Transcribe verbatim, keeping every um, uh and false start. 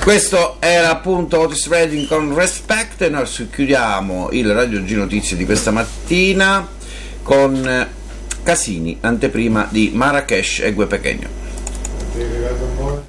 Questo era appunto Otis Redding con Respect, e noi chiudiamo il Radio G Notizie di questa mattina con Casini, anteprima di Marrakesh e Gue Pequeño.